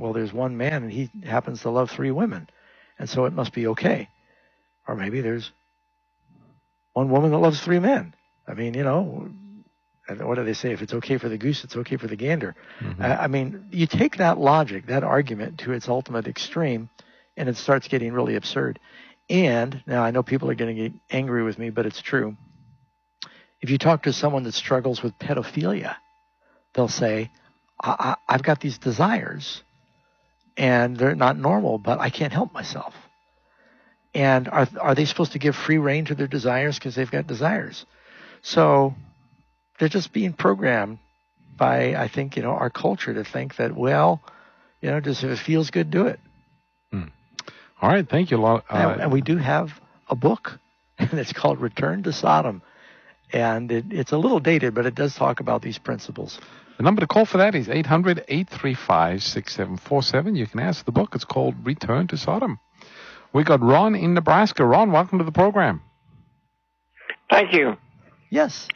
well, there's one man and he happens to love 3 women, and so it must be okay. Or maybe there's one woman that loves 3 men. I mean, what do they say? If it's okay for the goose, it's okay for the gander. Mm-hmm. I mean, you take that logic, that argument to its ultimate extreme, and it starts getting really absurd. And now I know people are going to get angry with me, but it's true. If you talk to someone that struggles with pedophilia, they'll say, I've got these desires, and they're not normal, but I can't help myself. And are they supposed to give free rein to their desires because they've got desires? So they're just being programmed by, I think, our culture to think that, well, just if it feels good, do it. All right, thank you. And we do have a book, and it's called Return to Sodom. And it's a little dated, but it does talk about these principles. The number to call for that is 800-835-6747. You can ask the book. It's called Return to Sodom. We got Ron in Nebraska. Ron, welcome to the program. Thank you. Yes.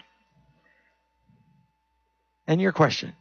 And your question?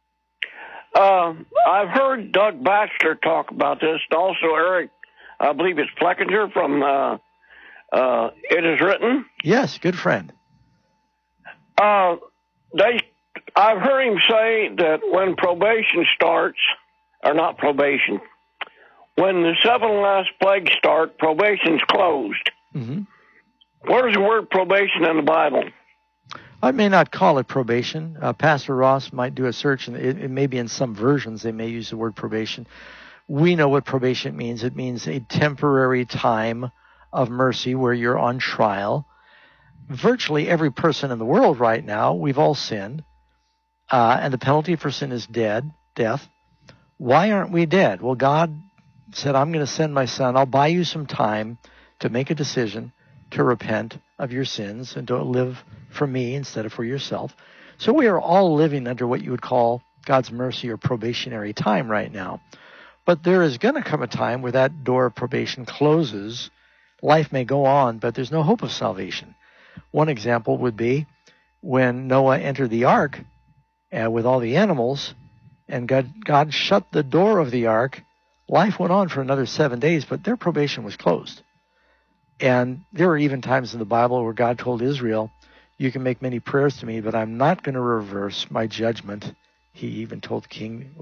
I've heard Doug Batchelor talk about this, and also Eric, I believe it's Fleckinger from It Is Written. Yes, good friend. I've heard him say that when probation starts, or not probation, when the 7 last plagues start, probation's closed. Mm-hmm. Where's the word probation in the Bible? I may not call it probation. Pastor Ross might do a search, and it may be in some versions they may use the word probation. We know what probation means. It means a temporary time of mercy where you're on trial. Virtually every person in the world right now, we've all sinned, and the penalty for sin is death. Why aren't we dead? Well, God said, I'm going to send my son. I'll buy you some time to make a decision to repent of your sins and to live for me instead of for yourself. So we are all living under what you would call God's mercy or probationary time right now. But there is going to come a time where that door of probation closes. Life may go on, but there's no hope of salvation. One example would be when Noah entered the ark with all the animals, and God shut the door of the ark. Life went on for another 7 days, but their probation was closed. And there are even times in the Bible where God told Israel, you can make many prayers to me, but I'm not going to reverse my judgment. He even told King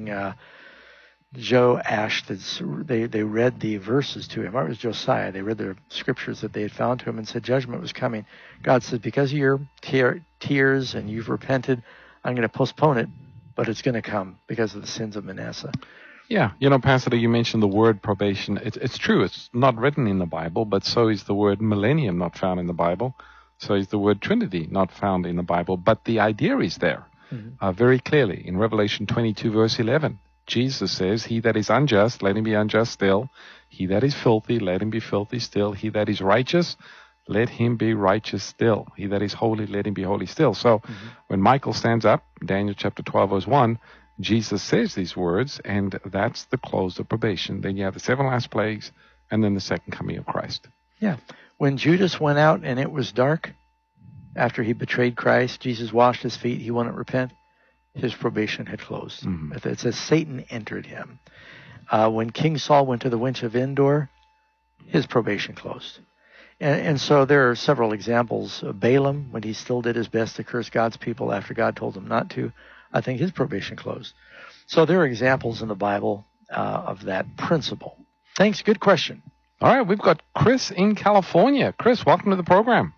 Joash, they read the verses to him. Or it was Josiah. They read the scriptures that they had found to him and said judgment was coming. God said, because of your tears and you've repented, I'm going to postpone it, but it's going to come because of the sins of Manasseh. Yeah, Pastor, you mentioned the word probation. It's true. It's not written in the Bible, but so is the word millennium not found in the Bible. So is the word Trinity not found in the Bible. But the idea is there very clearly. In Revelation 22, verse 11, Jesus says, he that is unjust, let him be unjust still. He that is filthy, let him be filthy still. He that is righteous, let him be righteous still. He that is holy, let him be holy still. So when Michael stands up, Daniel chapter 12, verse 1, Jesus says these words, and that's the close of probation. Then you have the 7 last plagues, and then the second coming of Christ. Yeah. When Judas went out and it was dark, after he betrayed Christ, Jesus washed his feet, he wouldn't repent, his probation had closed. It says Satan entered him. When King Saul went to the Winch of Endor, his probation closed. And so there are several examples. Balaam, when he still did his best to curse God's people after God told him not to, I think his probation closed. So there are examples in the Bible of that principle. Thanks. Good question. All right. We've got Chris in California. Chris, welcome to the program.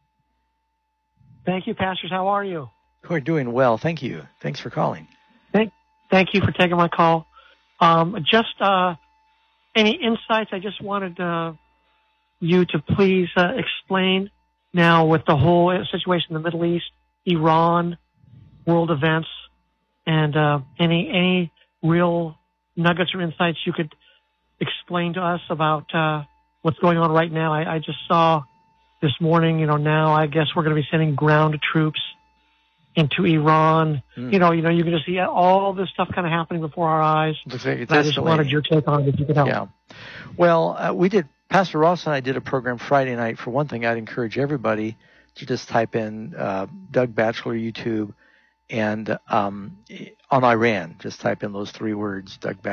Thank you, pastors. How are you? We're doing well. Thank you. Thanks for calling. Thank you for taking my call. Just any insights? I just wanted you to please explain now with the whole situation in the Middle East, Iran, world events, and any real nuggets or insights you could explain to us about what's going on right now. I just saw this morning, now I guess we're going to be sending ground troops into Iran. You can just see all this stuff kind of happening before our eyes. Like I just wanted your take on it if you could help. Yeah. Well, Pastor Ross and I did a program Friday night. For one thing, I'd encourage everybody to just type in Doug Batchelor YouTube and on Iran. Just type in those 3 words, Doug Batchelor.